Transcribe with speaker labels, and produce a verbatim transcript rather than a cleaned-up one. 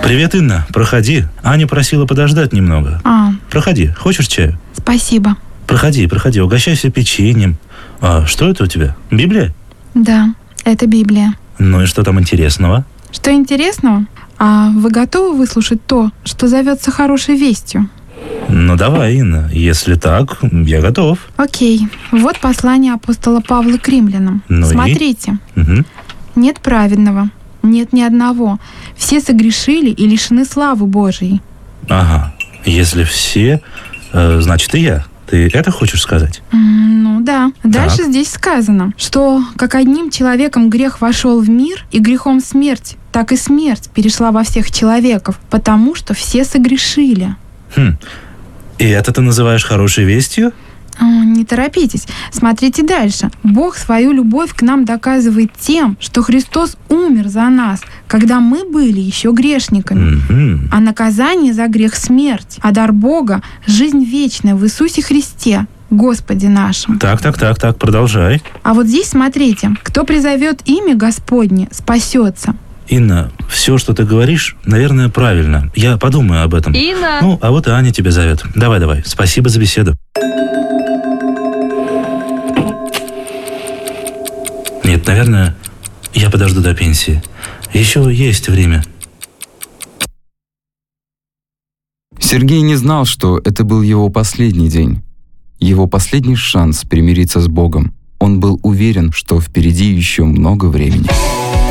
Speaker 1: Привет, Инна. Проходи. Аня просила подождать немного.
Speaker 2: А.
Speaker 1: Проходи. Хочешь чаю?
Speaker 2: Спасибо.
Speaker 1: Проходи, проходи. Угощайся печеньем. А что это у тебя? Библия?
Speaker 2: Да, это Библия.
Speaker 1: Ну и что там интересного?
Speaker 2: Что интересного? А вы готовы выслушать то, что зовется хорошей вестью?
Speaker 1: Ну давай, Инна. Если так, я готов.
Speaker 2: Окей. Вот послание апостола Павла к римлянам.
Speaker 1: Ну
Speaker 2: Смотрите.
Speaker 1: И? Угу.
Speaker 2: Нет праведного, нет ни одного. Все согрешили и лишены славы Божией.
Speaker 1: Ага. Если все, э, значит и я. Ты это хочешь сказать?
Speaker 2: Mm, ну да. Дальше
Speaker 1: Так.
Speaker 2: здесь сказано, что как одним человеком грех вошел в мир, и грехом смерть, так и смерть перешла во всех человеков, потому что все согрешили.
Speaker 1: Хм. И это ты называешь хорошей вестью?
Speaker 2: О, не торопитесь. Смотрите дальше. Бог свою любовь к нам доказывает тем, что Христос умер за нас, когда мы были еще грешниками.
Speaker 1: Mm-hmm.
Speaker 2: А наказание за грех — смерть, а дар Бога — жизнь вечная в Иисусе Христе, Господе нашим.
Speaker 1: Так, так, так, так, продолжай.
Speaker 2: А вот здесь смотрите. Кто призовет имя Господне, спасется.
Speaker 1: Инна, все, что ты говоришь, наверное, правильно. Я подумаю об этом.
Speaker 3: Инна!
Speaker 1: Ну, а вот и Аня тебя зовет. Давай, давай. Спасибо за беседу. Нет, наверное, я подожду до пенсии. Еще есть время.
Speaker 4: Сергей не знал, что это был его последний день. Его последний шанс примириться с Богом. Он был уверен, что впереди еще много времени.